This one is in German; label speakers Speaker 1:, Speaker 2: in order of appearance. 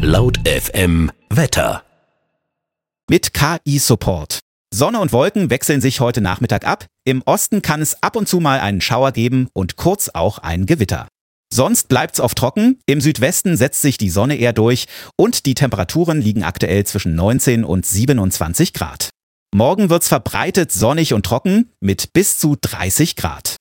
Speaker 1: Laut FM Wetter.
Speaker 2: Mit KI-Support. Sonne und Wolken wechseln sich heute Nachmittag ab. Im Osten kann es ab und zu mal einen Schauer geben und kurz auch ein Gewitter. Sonst bleibt's oft trocken. Im Südwesten setzt sich die Sonne eher durch und die Temperaturen liegen aktuell zwischen 19 und 27 Grad. Morgen wird's verbreitet sonnig und trocken mit bis zu 30 Grad.